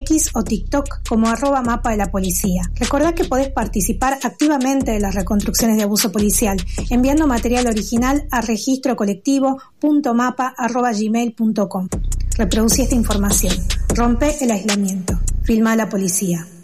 X o TikTok como @mapa de la policía. Recordá que podés participar activamente de las reconstrucciones de abuso policial, enviando material original a registrocolectivo.mapa@gmail.com. Reproducí esta información. Rompe el aislamiento. Filma a la policía.